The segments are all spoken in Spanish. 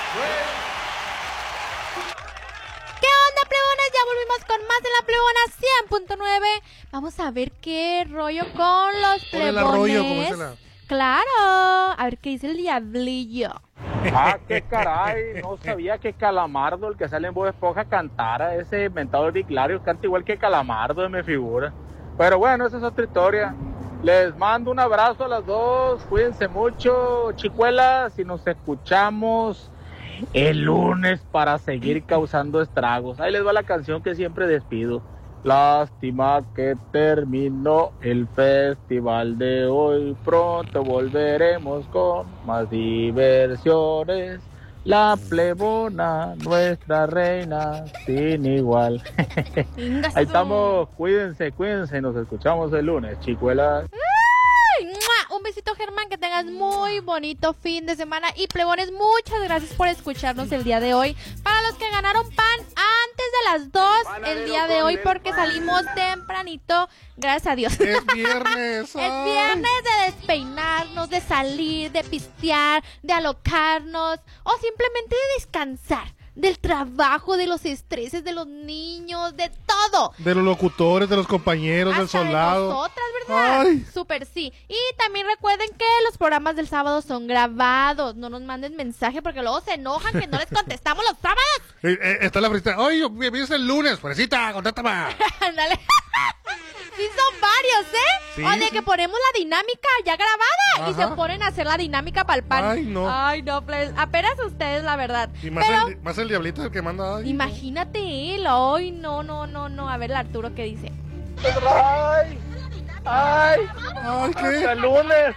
¿Qué onda, plebonas? Ya volvimos con más de la Plebona 100.9. Vamos a ver qué rollo con los plebones. El arroyo, como dice la... Claro, a ver qué dice el diablillo. Ah, qué caray, no sabía que Calamardo, el que sale en Bob Esponja, cantara. Ese inventado de Clarios canta igual que Calamardo, me figura. Pero bueno, esa es otra historia. Les mando un abrazo a las dos, cuídense mucho, chicuelas, y nos escuchamos el lunes para seguir causando estragos. Ahí les va la canción que siempre despido. Lástima que terminó el festival de hoy. Pronto volveremos con más diversiones. La plebona, nuestra reina, sin igual. Ahí estamos, cuídense, nos escuchamos el lunes, chicuelas. ¡Mua! Un besito, Germán, que tengas muy bonito fin de semana. Y plebones, muchas gracias por escucharnos el día de hoy. Para los que ganaron pan antes de las 2 el día de hoy, porque salimos tempranito, gracias a Dios. Es viernes. Es viernes de despeinarnos, de salir, de pistear, de alocarnos o simplemente de descansar. Del trabajo, de los estreses de los niños, de todo. De los locutores, de los compañeros, del soldado. De nosotras, ¿verdad? Ay. Súper sí. Y también recuerden que los programas del sábado son grabados. No nos manden mensaje porque luego se enojan que no les contestamos los sábados. Está la fresita. Oye, vienes el lunes, fresita, contáctame. Ándale. Sí son varios, ¿eh? Sí, o de sí. que ponemos la dinámica ya grabada. Y Ajá. se ponen a hacer la dinámica para el pan. Ay, no. Ay, no, pues, apenas ustedes, la verdad. Y más, Pero más el diablito el que manda. Ay, imagínate él. Ay, no. A ver el Arturo qué dice. Ay, ay, Ay, ¿qué? hasta el lunes,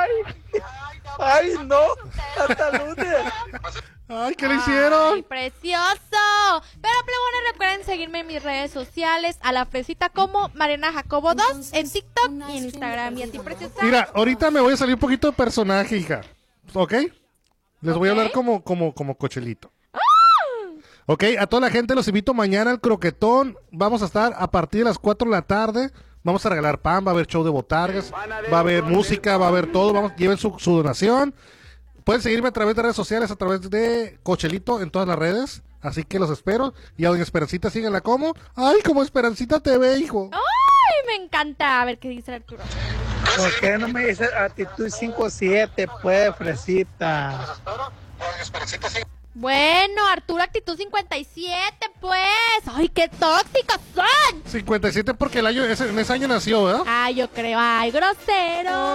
ay, no, hasta el lunes. Ay, ¿qué le hicieron? ¡Ay, precioso! Pero plebones, recuerden seguirme en mis redes sociales a la fresita como Mariana Jacobo 2 en TikTok y en Instagram. Y a ti, preciosa. Mira, ahorita me voy a salir un poquito de personaje, hija. ¿Ok? Les voy a hablar como cochelito. Ok, a toda la gente los invito mañana al croquetón. Vamos a estar a partir de las 4 de la tarde. Vamos a regalar pan, va a haber show de botargas, va a haber música, va a haber todo. Vamos, lleven su donación. Pueden seguirme a través de redes sociales, a través de Cochelito en todas las redes. Así que los espero. Y a doña Esperancita, síganla como. Ay, como Esperancita TV, hijo. ¡Ay, me encanta! A ver qué dice Arturo. ¿Por qué no me dices actitud 5-7, pues, fresita? Bueno, Arturo, actitud 57, pues. ¡Ay, qué tóxicos son! 57 porque en ese año nació, ¿verdad? Ay, yo creo. ¡Ay, grosero!